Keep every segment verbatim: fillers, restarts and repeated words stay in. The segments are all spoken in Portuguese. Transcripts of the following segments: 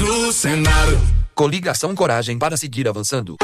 do Senado. Coligação Coragem para seguir avançando.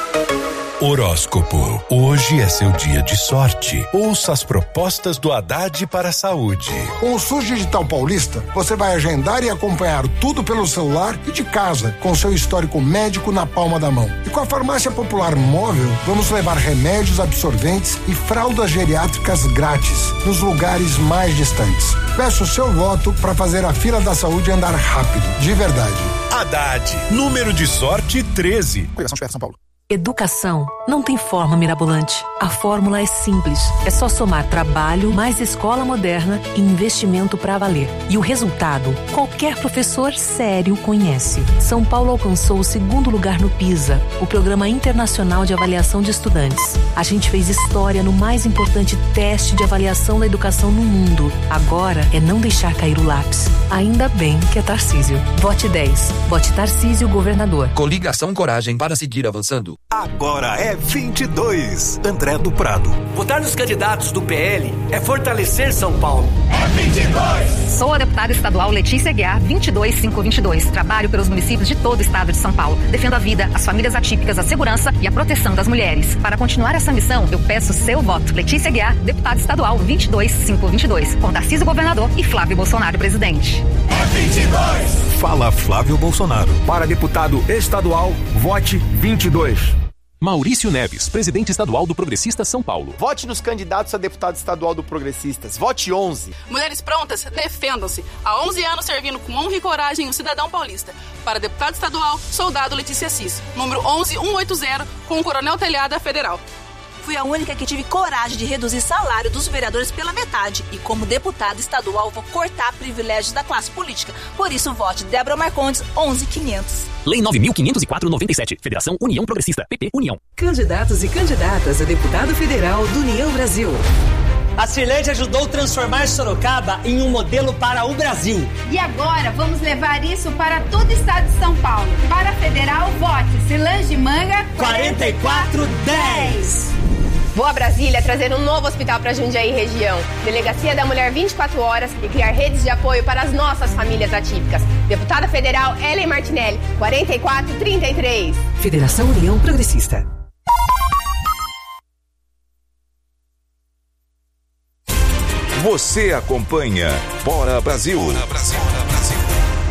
Horóscopo. Hoje é seu dia de sorte. Ouça as propostas do Haddad para a saúde. Com o SUS Digital Paulista, você vai agendar e acompanhar tudo pelo celular e de casa, com seu histórico médico na palma da mão. E com a Farmácia Popular Móvel, vamos levar remédios, absorventes e fraldas geriátricas grátis nos lugares mais distantes. Peço o seu voto para fazer a fila da saúde andar rápido, de verdade. Haddad, número de sorte treze. Coligação São Paulo. Educação não tem forma mirabolante. A fórmula é simples. É só somar trabalho, mais escola moderna e investimento para valer. E o resultado, qualquer professor sério conhece. São Paulo alcançou o segundo lugar no PISA, o Programa Internacional de Avaliação de Estudantes. A gente fez história no mais importante teste de avaliação da educação no mundo. Agora é não deixar cair o lápis. Ainda bem que é Tarcísio. Vote dez. Vote Tarcísio, governador. Coligação Coragem para seguir avançando. Agora é vinte e dois. André do Prado. Votar nos candidatos do P L é fortalecer São Paulo. É vinte e dois. Sou a deputada estadual Letícia Aguiar, vinte e dois mil quinhentos e vinte e dois. Trabalho pelos municípios de todo o estado de São Paulo. Defendo a vida, as famílias atípicas, a segurança e a proteção das mulheres. Para continuar essa missão, eu peço seu voto. Letícia Aguiar, deputada estadual vinte e dois mil quinhentos e vinte e dois. Com Tarcísio, governador, e Flávio Bolsonaro, presidente. É vinte e dois. Fala Flávio Bolsonaro. Para deputado estadual, vote vinte e dois. Maurício Neves, presidente estadual do Progressistas São Paulo. Vote nos candidatos a deputado estadual do Progressistas. Vote onze. Mulheres prontas, defendam-se. Há onze anos servindo com honra e coragem o cidadão paulista. Para deputado estadual, soldado Letícia Assis. Número onze mil cento e oitenta, com o Coronel Telhada Federal. Fui a única que tive coragem de reduzir salário dos vereadores pela metade. E como deputada estadual, vou cortar privilégios da classe política. Por isso, vote Débora Marcondes, onze mil e quinhentos. Lei nove mil quinhentos e quatro, noventa e sete. Federação União Progressista. P P União. Candidatos e candidatas a deputado federal do União Brasil. A Cirlete ajudou a transformar Sorocaba em um modelo para o Brasil. E agora vamos levar isso para todo o estado de São Paulo. Para a federal, vote Cilange Manga quarenta e quatro dez. Vou a Brasília trazer um novo hospital para Jundiaí região, Delegacia da Mulher vinte e quatro horas e criar redes de apoio para as nossas famílias atípicas. Deputada Federal Ellen Martinelli, quarenta e quatro trinta e três. Federação União Progressista. Você acompanha Bora Brasil. Bora Brasil. Bora Brasil.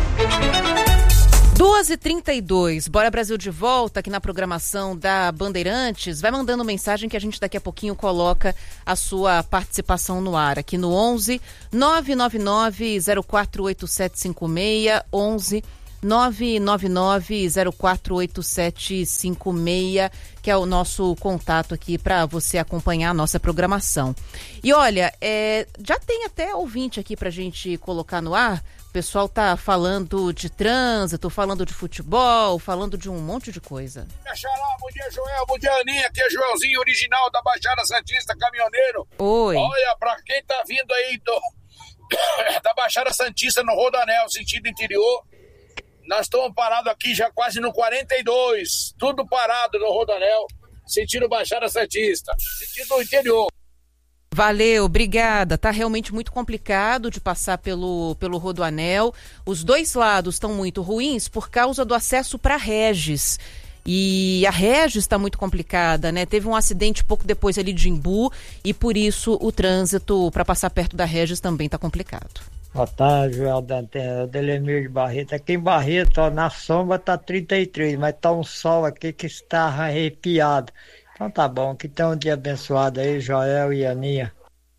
duas e trinta e dois, Bora Brasil de volta aqui na programação da Bandeirantes. Vai mandando mensagem que a gente daqui a pouquinho coloca a sua participação no ar. Aqui no onze nove nove nove zero quatro oito sete cinco seis, onze nove nove nove zero quatro oito sete cinco seis, que é o nosso contato aqui para você acompanhar a nossa programação. E olha, é, já tem até ouvinte aqui pra gente colocar no ar. O pessoal tá falando de trânsito, falando de futebol, falando de um monte de coisa. Xará, bom dia, Joel, bom dia, Aninha, aqui é Joelzinho, original da Baixada Santista, caminhoneiro. Oi. Olha, pra quem tá vindo aí do, da Baixada Santista no Rodoanel, sentido interior, nós estamos parados aqui já quase no quarenta e dois, tudo parado no Rodoanel, sentido Baixada Santista, sentido interior. Valeu, obrigada. Tá realmente muito complicado de passar pelo, pelo Rodoanel. Os dois lados estão muito ruins por causa do acesso para Regis. E a Regis está muito complicada, né? Teve um acidente pouco depois ali de Imbu e por isso o trânsito para passar perto da Regis também está complicado. Boa tarde, Joel Dantena, Delemir de Barreto. Aqui em Barreto, ó, na sombra tá trinta e três, mas tá um sol aqui que está arrepiado. Então tá bom, que tenha um dia abençoado aí, Joel e Aninha.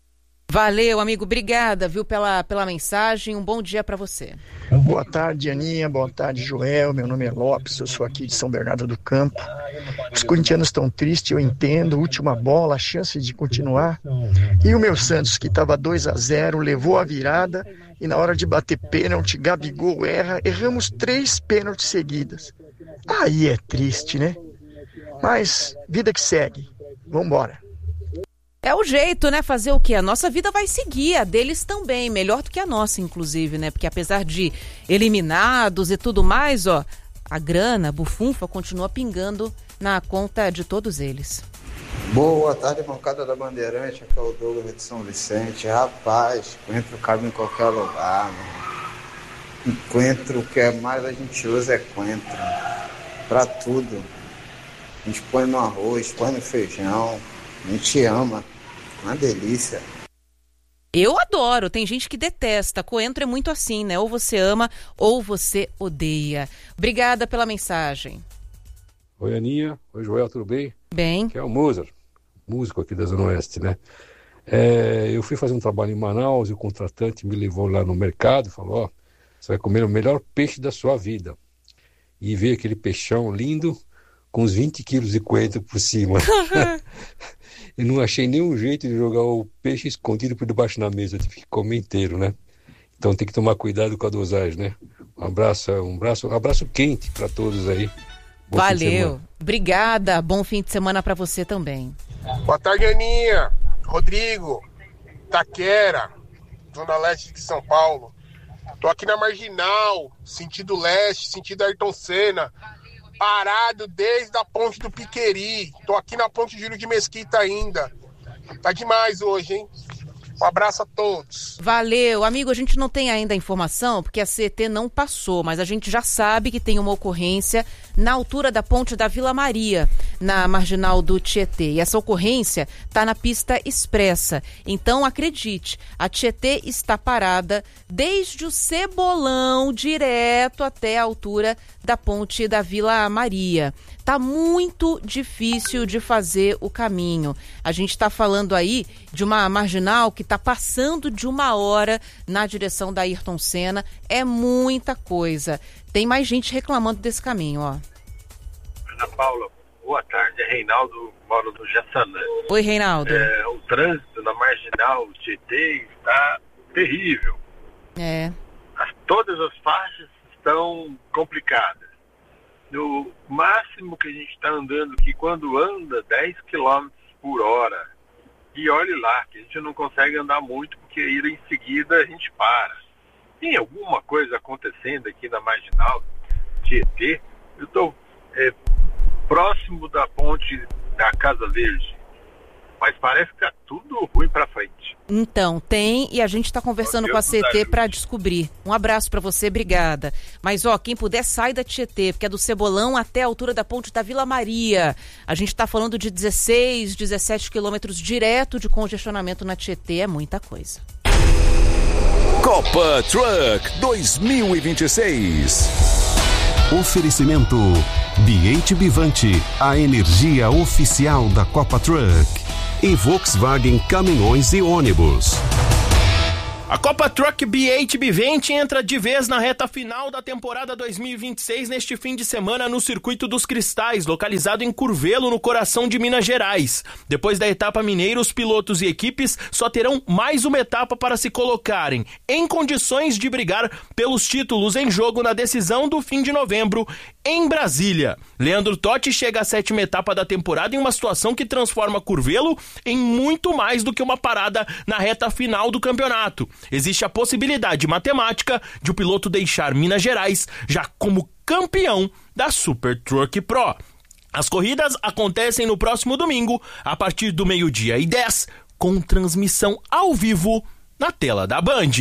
Valeu, amigo, obrigada, viu, pela, pela mensagem, um bom dia para você. Boa tarde, Aninha, boa tarde, Joel, meu nome é Lopes, eu sou aqui de São Bernardo do Campo. Os corintianos estão tristes, eu entendo, última bola, a chance de continuar. E o meu Santos, que estava dois a zero, levou a virada e na hora de bater pênalti, Gabigol erra, erramos três pênaltis seguidas. Aí é triste, né? Mas, vida que segue. Vambora. É o jeito, né? Fazer o quê? A nossa vida vai seguir, a deles também. Melhor do que a nossa, inclusive, né? Porque apesar de eliminados e tudo mais, ó, a grana, a bufunfa, continua pingando na conta de todos eles. Boa tarde, bancada da Bandeirante. Aqui é o Douglas de São Vicente. Rapaz, entra o cabo em qualquer lugar, mano. Coentro, o que é mais a gente usa é coentro. Pra tudo. A gente põe no arroz, põe no feijão. A gente ama. Uma delícia. Eu adoro, tem gente que detesta. Coentro é muito assim, né? Ou você ama ou você odeia. Obrigada pela mensagem. Oi, Aninha. Oi, Joel, tudo bem? Bem. Que é o Mozart, músico aqui da Zona Oeste, né? É, eu fui fazer um trabalho em Manaus e o contratante me levou lá no mercado e falou, ó, você vai comer o melhor peixe da sua vida. E veio aquele peixão lindo com uns vinte quilos de coentro por cima. Eu não achei nenhum jeito de jogar o peixe escondido por debaixo da mesa, eu tive que comer inteiro, né? Então tem que tomar cuidado com a dosagem, né? Um abraço, um abraço, um abraço quente para todos aí. Bom Valeu, obrigada, bom fim de semana para você também. Boa tarde, Aninha, Rodrigo, Taquera, Zona Leste de São Paulo. Tô aqui na Marginal, sentido leste, sentido Ayrton Senna, parado desde a ponte do Piqueri. Tô aqui na ponte Júlio de Mesquita ainda. Tá demais hoje, hein? Um abraço a todos. Valeu. Amigo, a gente não tem ainda a informação, porque a C E T não passou, mas a gente já sabe que tem uma ocorrência na altura da ponte da Vila Maria, na marginal do Tietê. E essa ocorrência está na pista expressa. Então, acredite, a Tietê está parada desde o Cebolão direto até a altura da ponte da Vila Maria. Tá muito difícil de fazer o caminho. A gente está falando aí de uma marginal que está passando de uma hora na direção da Ayrton Senna. É muita coisa. Tem mais gente reclamando desse caminho, ó. Ana Paula, boa tarde. É Reinaldo, moro no Jaçanã. Oi, Reinaldo. É, o trânsito na marginal Tietê está terrível. É. As, todas as faixas estão complicadas. No máximo que a gente está andando aqui, quando anda dez quilômetros por hora, e olhe lá, que a gente não consegue andar muito, porque ir em seguida a gente para. Tem alguma coisa acontecendo aqui na marginal Tietê? Eu estou é, próximo da ponte da Casa Verde, mas parece que está tudo ruim para frente. Então, tem, e a gente está conversando com a C E T para descobrir. Um abraço para você, obrigada. Mas, ó, quem puder, sai da Tietê, porque é do Cebolão até a altura da ponte da Vila Maria. A gente está falando de dezesseis, dezessete quilômetros direto de congestionamento na Tietê, é muita coisa. Copa Truck dois mil e vinte e seis. Oferecimento B H Bivante, a energia oficial da Copa Truck. E Volkswagen Caminhões e Ônibus. A Copa Truck B H Bivante entra de vez na reta final da temporada dois mil e vinte e seis neste fim de semana no Circuito dos Cristais, localizado em Curvelo, no coração de Minas Gerais. Depois da etapa mineira, os pilotos e equipes só terão mais uma etapa para se colocarem em condições de brigar pelos títulos em jogo na decisão do fim de novembro em Brasília. Leandro Totti chega à sétima etapa da temporada em uma situação que transforma Curvelo em muito mais do que uma parada na reta final do campeonato. Existe a possibilidade matemática de o piloto deixar Minas Gerais já como campeão da Super Truck Pro. As corridas acontecem no próximo domingo, a partir do meio-dia e dez, com transmissão ao vivo na tela da Band.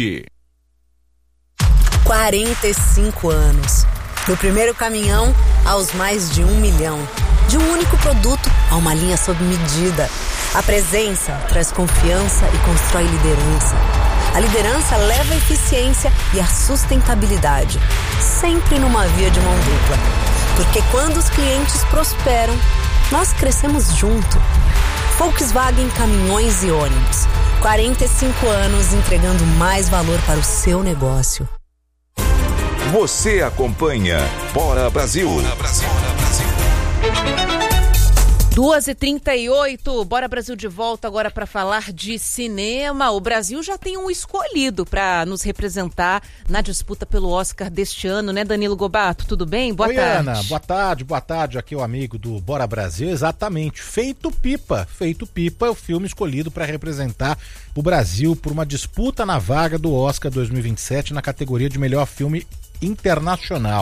quarenta e cinco anos. Do primeiro caminhão aos mais de um milhão. De um único produto a uma linha sob medida. A presença traz confiança e constrói liderança. A liderança leva a eficiência e a sustentabilidade, sempre numa via de mão dupla. Porque quando os clientes prosperam, nós crescemos junto. Volkswagen Caminhões e Ônibus. quarenta e cinco anos entregando mais valor para o seu negócio. Você acompanha Bora Brasil. Bora Brasil. Bora Brasil. duas e trinta e oito, Bora Brasil de volta agora para falar de cinema. O Brasil já tem um escolhido para nos representar na disputa pelo Oscar deste ano, né, Danilo Gobato? Tudo bem? Boa Oi, tarde. Ana, boa tarde, boa tarde. Aqui é o amigo do Bora Brasil, exatamente. Feito Pipa. Feito Pipa é o filme escolhido para representar o Brasil por uma disputa na vaga do Oscar dois mil e vinte e sete na categoria de melhor filme internacional.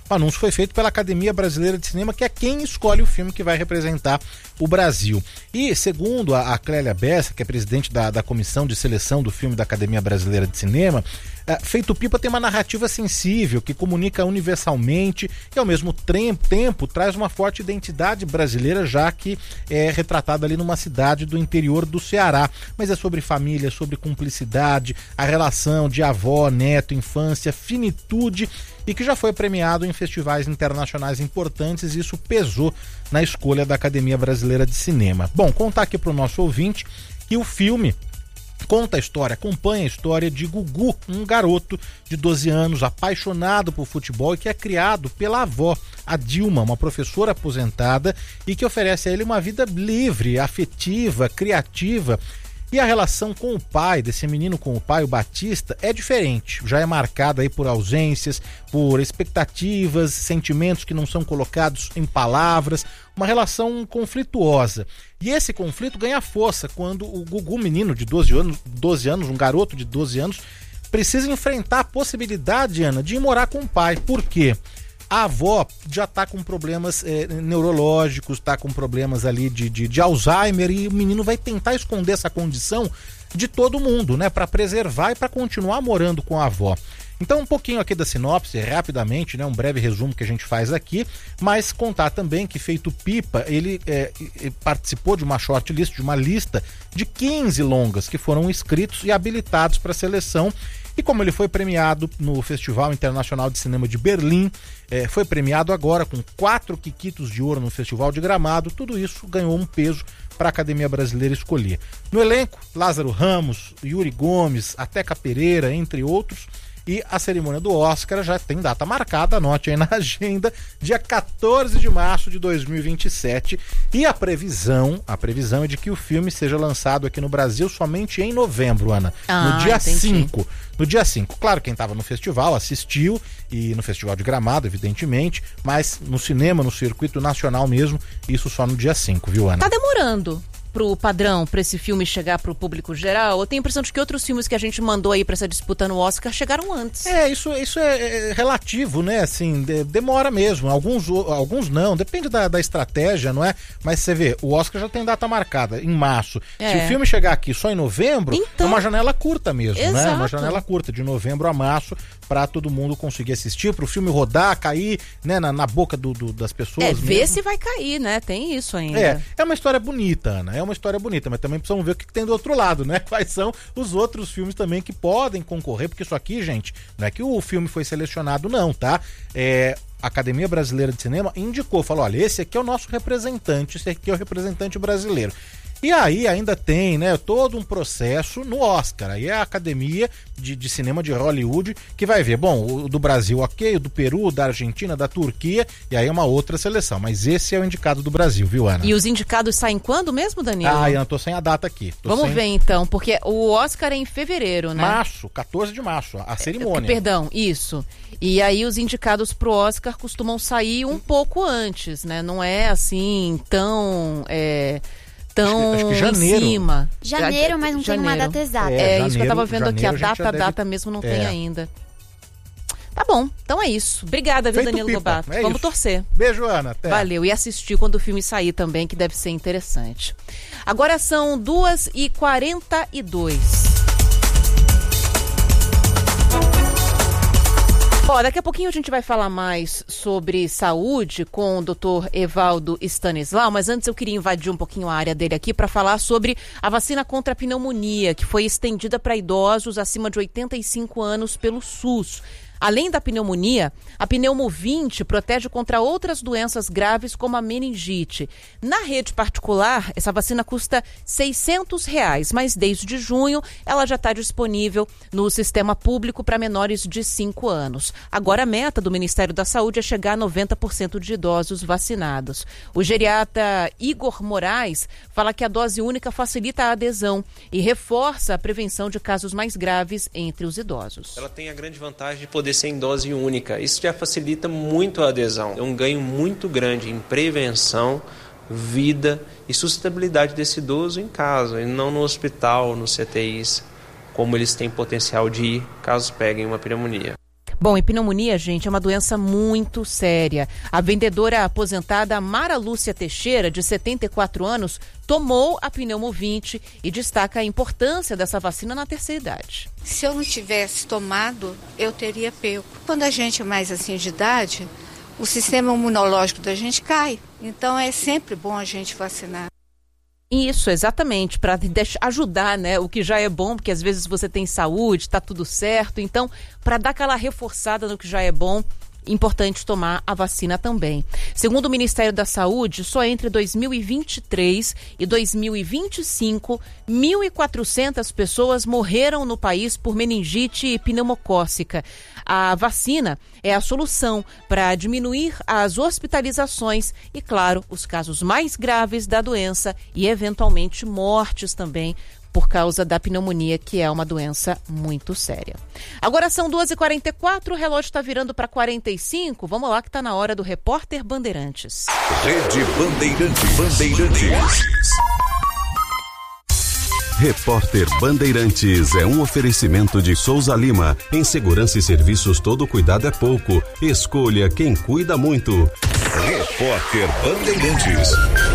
O anúncio foi feito pela Academia Brasileira de Cinema, que é quem escolhe o filme que vai representar o Brasil. E, segundo a, a Clélia Bessa, que é presidente da, da Comissão de Seleção do Filme da Academia Brasileira de Cinema, é, Feito Pipa tem uma narrativa sensível, que comunica universalmente e, ao mesmo tempo, traz uma forte identidade brasileira, já que é retratada ali numa cidade do interior do Ceará. Mas é sobre família, sobre cumplicidade, a relação de avó, neto, infância, finitude, e que já foi premiado em festivais internacionais importantes, e isso pesou na escolha da Academia Brasileira de Cinema. Bom, contar aqui para o nosso ouvinte que o filme conta a história, acompanha a história de Gugu, um garoto de doze anos, apaixonado por futebol e que é criado pela avó, a Dilma, uma professora aposentada, e que oferece a ele uma vida livre, afetiva, criativa. E a relação com o pai, desse menino com o pai, o Batista, é diferente. Já é marcada aí por ausências, por expectativas, sentimentos que não são colocados em palavras, uma relação conflituosa. E esse conflito ganha força quando o Gugu, menino de doze anos, doze anos, um garoto de doze anos, precisa enfrentar a possibilidade, Ana, de ir morar com o pai. Por quê? A avó já está com problemas é, neurológicos, está com problemas ali de, de, de Alzheimer, e o menino vai tentar esconder essa condição de todo mundo, né, para preservar e para continuar morando com a avó. Então, um pouquinho aqui da sinopse, rapidamente, né, um breve resumo que a gente faz aqui, mas contar também que Feito Pipa, ele é, participou de uma shortlist, de uma lista de quinze longas que foram inscritos e habilitados para seleção. E como ele foi premiado no Festival Internacional de Cinema de Berlim, eh, foi premiado agora com quatro quiquitos de ouro no Festival de Gramado, tudo isso ganhou um peso para a Academia Brasileira escolher. No elenco, Lázaro Ramos, Yuri Gomes, Ateca Pereira, entre outros. E a cerimônia do Oscar já tem data marcada, anote aí na agenda, dia quatorze de março de dois mil e vinte e sete. E a previsão, a previsão é de que o filme seja lançado aqui no Brasil somente em novembro, Ana. Ah, no dia entendi. cinco. No dia cinco. Claro, quem estava no festival assistiu, e no Festival de Gramado, evidentemente, mas no cinema, no circuito nacional mesmo, isso só no dia cinco, viu, Ana? Tá demorando pro padrão, pra esse filme chegar pro público geral? Eu tenho a impressão de que outros filmes que a gente mandou aí pra essa disputa no Oscar chegaram antes. É, isso, isso é, é relativo, né? Assim, de, demora mesmo. Alguns, alguns não, depende da, da estratégia, não é? Mas você vê, o Oscar já tem data marcada, em março. É. Se o filme chegar aqui só em novembro, então, é uma janela curta mesmo, exato, né? Uma janela curta, de novembro a março, pra todo mundo conseguir assistir, pro filme rodar, cair, né, na, na boca do, do, das pessoas. É, mesmo. Ver se vai cair, né? Tem isso ainda. É, é uma história bonita, Ana. É uma história bonita, mas também precisamos ver o que tem do outro lado, né? Quais são os outros filmes também que podem concorrer, porque isso aqui, gente, não é que o filme foi selecionado, não, tá? É, a Academia Brasileira de Cinema indicou, falou, olha, esse aqui é o nosso representante, esse aqui é o representante brasileiro. E aí ainda tem, né, todo um processo no Oscar. Aí é a Academia de, de Cinema de Hollywood que vai ver, bom, o do Brasil ok, o do Peru, da Argentina, da Turquia, e aí é uma outra seleção. Mas esse é o indicado do Brasil, viu, Ana? E os indicados saem quando mesmo, Danilo? Ah, Ana, tô sem a data aqui. Tô Vamos sem... ver então, porque o Oscar é em fevereiro, né? Março, quatorze de março, a cerimônia. É, perdão, isso. E aí os indicados pro Oscar costumam sair um pouco antes, né? Não é assim tão... É... Tão acho que, acho que janeiro. Em cima. Janeiro, mas não janeiro. tem uma data exata. É, É, é janeiro, isso que eu tava vendo aqui. A janeiro a gente data, já a deve- data mesmo não É. tem ainda. Tá bom, então é isso. Obrigada, viu, Feito Danilo Pipa, Lobato. é Vamos isso. torcer. Beijo, Ana. Até. Valeu. E assistir quando o filme sair também, que deve ser interessante. Agora são duas e quarenta e dois. Ó, daqui a pouquinho a gente vai falar mais sobre saúde com o doutor Evaldo Stanislau, mas antes eu queria invadir um pouquinho a área dele aqui para falar sobre a vacina contra a pneumonia, que foi estendida para idosos acima de oitenta e cinco anos pelo SUS. Além da pneumonia, a Pneumovinte protege contra outras doenças graves como a meningite. Na rede particular, essa vacina custa seiscentos reais, mas desde junho ela já está disponível no sistema público para menores de cinco anos. Agora a meta do Ministério da Saúde é chegar a noventa por cento de idosos vacinados. O geriatra Igor Moraes fala que a dose única facilita a adesão e reforça a prevenção de casos mais graves entre os idosos. Ela tem a grande vantagem de poder ser em dose única. Isso já facilita muito a adesão. É um ganho muito grande em prevenção, vida e sustentabilidade desse idoso em casa, e não no hospital, nos C T Is, como eles têm potencial de ir caso peguem uma pneumonia. Bom, e pneumonia, gente, é uma doença muito séria. A vendedora aposentada Mara Lúcia Teixeira, de setenta e quatro anos, tomou a Pneumovinte e destaca a importância dessa vacina na terceira idade. Se eu não tivesse tomado, eu teria pego. Quando a gente é mais assim de idade, o sistema imunológico da gente cai. Então é sempre bom a gente vacinar. Isso, exatamente, para ajudar, né? O que já é bom, porque às vezes você tem saúde, está tudo certo. Então, para dar aquela reforçada no que já é bom, importante tomar a vacina também. Segundo o Ministério da Saúde, só entre dois mil e vinte e três e dois mil e vinte e cinco, mil e quatrocentas pessoas morreram no país por meningite pneumocócica. A vacina é a solução para diminuir as hospitalizações e, claro, os casos mais graves da doença e, eventualmente, mortes também por causa da pneumonia, que é uma doença muito séria. Agora são duas e quarenta e quatro, o relógio está virando para quarenta e cinco. Vamos lá que está na hora do Repórter Bandeirantes. Rede Bandeirantes. Bandeirantes. Repórter Bandeirantes é um oferecimento de Souza Lima. Em segurança e serviços, todo cuidado é pouco. Escolha quem cuida muito. Repórter Bandeirantes.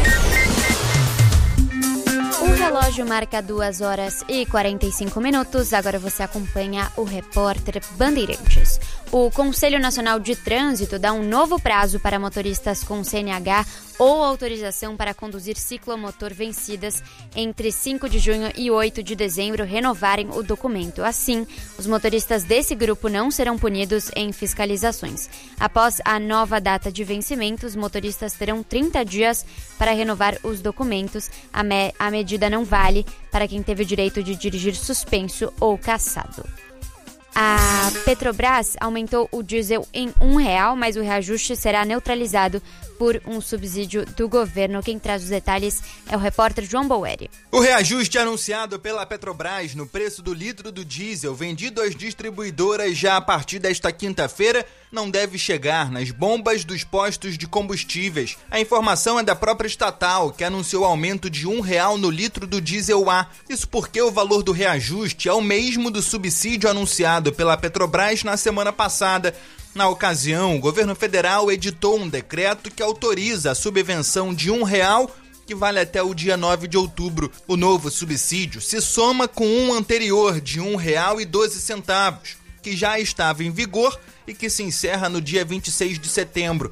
O relógio marca duas horas e quarenta e cinco minutos. Agora você acompanha o Repórter Bandeirantes. O Conselho Nacional de Trânsito dá um novo prazo para motoristas com C N H ou autorização para conduzir ciclomotor vencidas entre cinco de junho e oito de dezembro renovarem o documento. Assim, os motoristas desse grupo não serão punidos em fiscalizações. Após a nova data de vencimento, os motoristas terão trinta dias para renovar os documentos. A, me- a medida não vale para quem teve o direito de dirigir suspenso ou cassado. A Petrobras aumentou o diesel em um real, mas o reajuste será neutralizado por um subsídio do governo. Quem traz os detalhes é o repórter João Boeri. O reajuste anunciado pela Petrobras no preço do litro do diesel vendido às distribuidoras já a partir desta quinta-feira não deve chegar nas bombas dos postos de combustíveis. A informação é da própria estatal, que anunciou aumento de um real no litro do diesel A. Isso porque o valor do reajuste é o mesmo do subsídio anunciado pela Petrobras na semana passada. Na ocasião, o governo federal editou um decreto que autoriza a subvenção de um real, que vale até o dia nove de outubro. O novo subsídio se soma com um anterior de um real e doze centavos, que já estava em vigor e que se encerra no dia vinte e seis de setembro.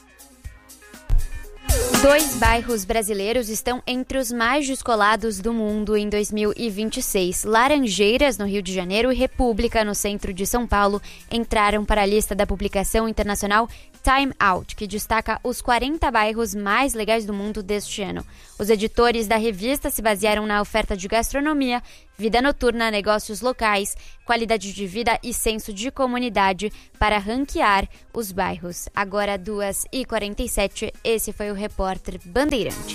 Dois bairros brasileiros estão entre os mais descolados do mundo em dois mil e vinte e seis. Laranjeiras, no Rio de Janeiro, e República, no centro de São Paulo, entraram para a lista da publicação internacional Time Out, que destaca os quarenta bairros mais legais do mundo deste ano. Os editores da revista se basearam na oferta de gastronomia, vida noturna, negócios locais, qualidade de vida e senso de comunidade para ranquear os bairros. Agora, duas e quarenta e sete, esse foi o Repórter Bandeirantes.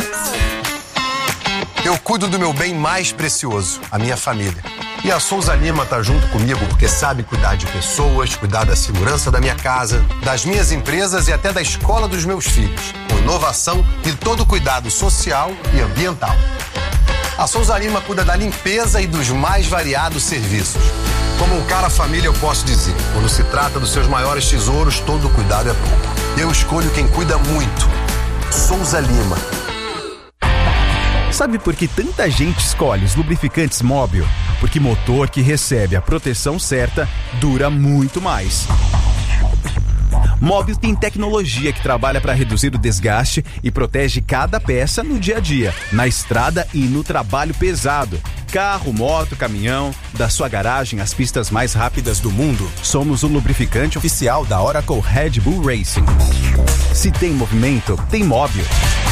Eu cuido do meu bem mais precioso, a minha família. E a Souza Lima tá junto comigo porque sabe cuidar de pessoas, cuidar da segurança da minha casa, das minhas empresas e até da escola dos meus filhos, com inovação e todo cuidado social e ambiental. A Souza Lima cuida da limpeza e dos mais variados serviços. Como um cara família, eu posso dizer, quando se trata dos seus maiores tesouros, todo cuidado é pouco. Eu escolho quem cuida muito. Souza Lima. Sabe por que tanta gente escolhe os lubrificantes Móbil? Porque motor que recebe a proteção certa dura muito mais. Móbil tem tecnologia que trabalha para reduzir o desgaste e protege cada peça no dia a dia, na estrada e no trabalho pesado. Carro, moto, caminhão, da sua garagem às pistas mais rápidas do mundo. Somos o lubrificante oficial da Oracle Red Bull Racing. Se tem movimento, tem Móbil.